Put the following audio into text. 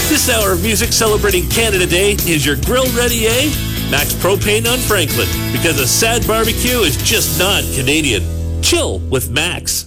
This hour of music celebrating Canada Day is your grill ready, eh? Max Propane on Franklin, because a sad barbecue is just not Canadian. Chill with Max.